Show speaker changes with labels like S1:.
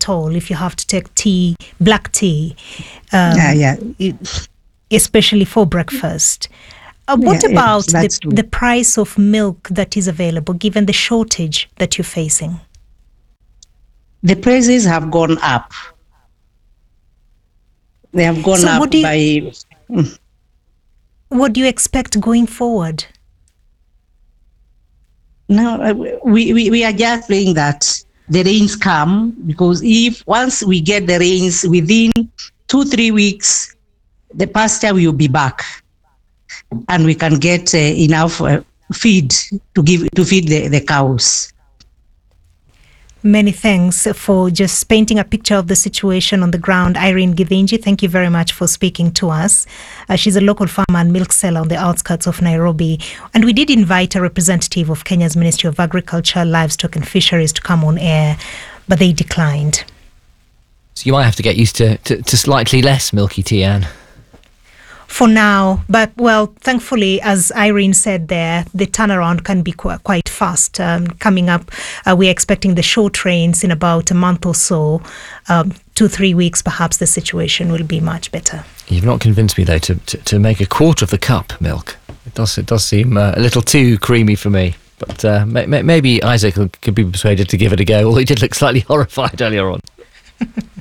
S1: at all if you have to take tea, black tea, especially for breakfast. What about the price of milk that is available, given the shortage that you're facing?
S2: The prices have gone up. They have gone up by...
S1: What do you expect going forward?
S2: No, we are just praying that the rains come, because if once we get the rains within 2-3 weeks, the pasture will be back, and we can get enough feed to feed the cows.
S1: Many thanks for just painting a picture of the situation on the ground. Irene Githinji, thank you very much for speaking to us. She's a local farmer and milk seller on the outskirts of Nairobi. And we did invite a representative of Kenya's Ministry of Agriculture, Livestock and Fisheries to come on air, but they declined.
S3: So you might have to get used to slightly less milky tea, Anne.
S1: For now, but well, thankfully, as Irene said there, the turnaround can be quite fast. Coming up, we're expecting the short rains in about a month or so. 2-3 weeks, perhaps the situation will be much better.
S3: You've not convinced me, though, to make a quarter of the cup milk. It does seem a little too creamy for me. But maybe Isaac could be persuaded to give it a go, although he did look slightly horrified earlier on.